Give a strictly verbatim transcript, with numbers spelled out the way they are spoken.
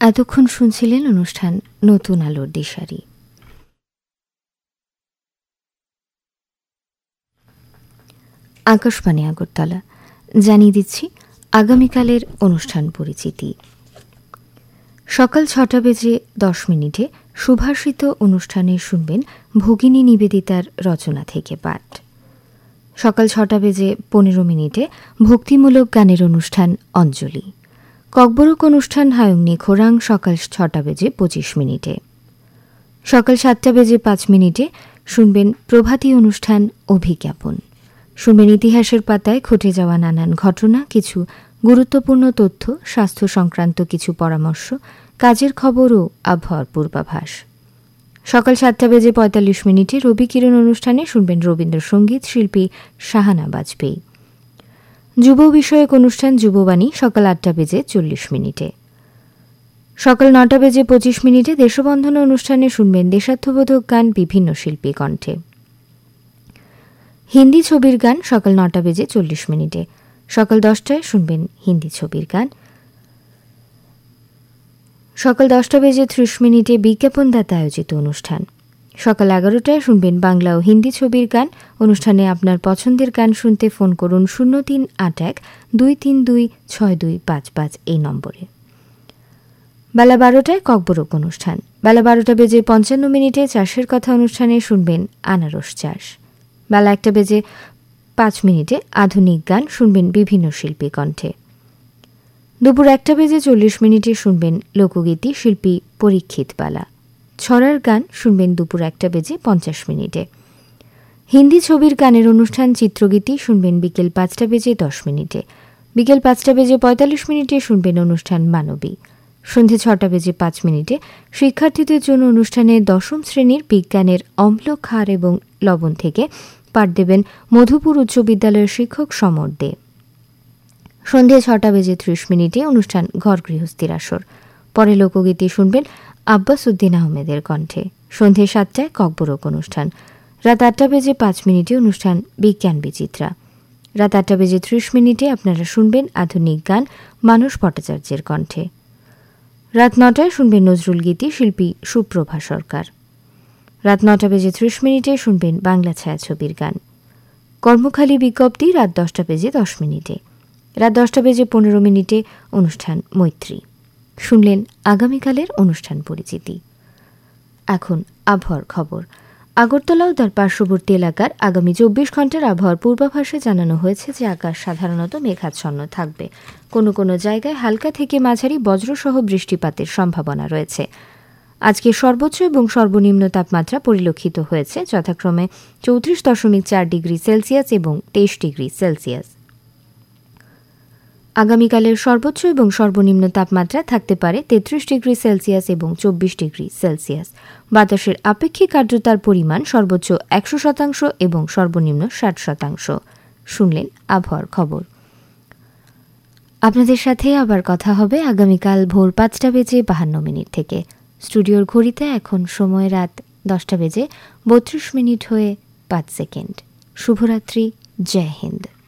এতক্ষণ শুনছিলেন অনুষ্ঠান নতুন আলোর দিশারি। আকাশবাণী আগরতলা, জানিয়ে দিচ্ছি আগামীকালের অনুষ্ঠান পরিচিতি। সকাল ছটা বেজে দশ মিনিটে সুভাষিত অনুষ্ঠানে শুনবেন ভগিনী নিবেদিতার রচনা থেকে পাঠ। সকাল ছটা বেজে পনেরো মিনিটে ভক্তিমূলক গানের অনুষ্ঠান অঞ্জলি। ককবরক অনুষ্ঠান হায়ুংনি খোরাং সকাল ছটা বেজে পঁচিশ মিনিটে। সকাল সাতটা বেজে পাঁচ মিনিটে শুনবেন প্রভাতী অনুষ্ঠান অভিজ্ঞাপন। শুনবেন ইতিহাসের পাতায় ঘটে যাওয়া নানান ঘটনা, কিছু গুরুত্বপূর্ণ তথ্য, স্বাস্থ্য সংক্রান্ত কিছু পরামর্শ, কাজের খবর ও আবহাওয়ার পূর্বাভাস। সকাল সাতটা বেজে পঁয়তাল্লিশ মিনিটে রবি কিরণ অনুষ্ঠানে শুনবেন রবীন্দ্রসঙ্গীত শিল্পী শাহানা বাজপেয়ী। যুব বিষয়ক অনুষ্ঠান যুববাণী সকাল আটটা বেজে চল্লিশ মিনিটে। সকাল নটা বেজে পঁচিশ মিনিটে দেশবন্ধন অনুষ্ঠানে শুনবেন দেশাত্মবোধক গান বিভিন্ন শিল্পী কণ্ঠে। হিন্দি ছবির গান সকাল নটা বেজে চল্লিশ মিনিটে। সকাল দশটায় শুনবেন হিন্দি ছবির গান। সকাল দশটা বেজে ত্রিশ মিনিটে বিজ্ঞাপনদাতা আয়োজিত অনুষ্ঠান। সকাল এগারোটায় শুনবেন বাংলা ও হিন্দি ছবির গান। অনুষ্ঠানে আপনার পছন্দের গান শুনতে ফোন করুন শূন্য তিন আট এক দুই তিন দুই ছয় দুই পাঁচ পাঁচ এই নম্বরে। বেলা বারোটায় ককবরক অনুষ্ঠান। বেলা বারোটা বেজে পঞ্চান্ন মিনিটে চাষের কথা অনুষ্ঠানে শুনবেন আনারস চাষ। বেলা একটা বেজে পাঁচ মিনিটে আধুনিক গান শুনবেন বিভিন্ন শিল্পী কণ্ঠে। দুপুর একটা বেজে চল্লিশ মিনিটে শুনবেন লোকগীতি শিল্পী পরীক্ষিত বালা। ছড়ার গান শুনবেন দুপুর একটা বেজে পঞ্চাশ মিনিটে। হিন্দি ছবির গানের অনুষ্ঠান চিত্রগীতি শুনবেন বিকেল পাঁচটা বেজে দশ মিনিটে। বিকেল পাঁচটা বেজে পঁয়তাল্লিশ মিনিটে শুনবেন অনুষ্ঠান মানবী। সন্ধে ছটা বেজে পাঁচ মিনিটে শিক্ষার্থীদের জন্য অনুষ্ঠানে দশম শ্রেণীর বিজ্ঞানের অম্ল, ক্ষার এবং লবণ থেকে পাঠ দেবেন মধুপুর উচ্চ বিদ্যালয়ের শিক্ষক সমর দে। সন্ধে ছটা বেজে ত্রিশ মিনিটে অনুষ্ঠান ঘর গৃহস্থীর আসর। পরে লোকগীতি শুনবেন আব্বাস উদ্দিন আহমেদের কণ্ঠে। সন্ধে সাতটায় ককবরক অনুষ্ঠান। রাত আটটা বেজে পাঁচ মিনিটে অনুষ্ঠান বিজ্ঞান বিচিত্রা। রাত আটটা বেজে ত্রিশ মিনিটে আপনারা শুনবেন আধুনিক গান মানস ভট্টাচার্যের কণ্ঠে। রাত নটায় শুনবেন নজরুল গীতি শিল্পী সুপ্রভা সরকার। রাত নটা বেজে ত্রিশ মিনিটে শুনবেন বাংলা ছায়াছবির গান। কর্মখালী বিজ্ঞপ্তি রাত দশটা বেজে দশ মিনিটে। রাত দশটা বেজে পনেরো মিনিটে অনুষ্ঠান মৈত্রী। শুনলেন আগামীকালের অনুষ্ঠান পরিচিতি। এখন আবহাওয়ার খবর। আগরতলা ও তার পার্শ্ববর্তী এলাকার আগামী চব্বিশ ঘন্টার আবহাওয়ার পূর্বাভাসে জানানো হয়েছে যে আকাশ সাধারণত মেঘাচ্ছন্ন থাকবে। কোনো কোনো জায়গায় হালকা থেকে মাঝারি বজ্রসহ বৃষ্টিপাতের সম্ভাবনা রয়েছে। আজকে সর্বোচ্চ এবং সর্বনিম্ন তাপমাত্রা পরিলক্ষিত হয়েছে যথাক্রমে চৌত্রিশ দশমিক চার ডিগ্রি সেলসিয়াস এবং তেইশ ডিগ্রি সেলসিয়াস। আগামীকালের সর্বোচ্চ এবং সর্বনিম্ন তাপমাত্রা থাকতে পারে তেত্রিশ ডিগ্রি সেলসিয়াস এবং চব্বিশ ডিগ্রি সেলসিয়াস। বাতাসের আপেক্ষিক আর্দ্রতার পরিমাণ সর্বোচ্চ একশো শতাংশ এবং সর্বনিম্ন ষাট শতাংশ। শুনলেন আবহাওয়ার খবর। আপনাদের সাথে আবার কথা হবে আগামীকাল ভোর পাঁচটা বেজে বাহান্ন মিনিট থেকে। স্টুডিওর ঘড়িতে এখন সময় রাত দশটা বেজে বত্রিশ মিনিট হয়ে পাঁচ সেকেন্ড। শুভরাত্রি, জয় হিন্দ।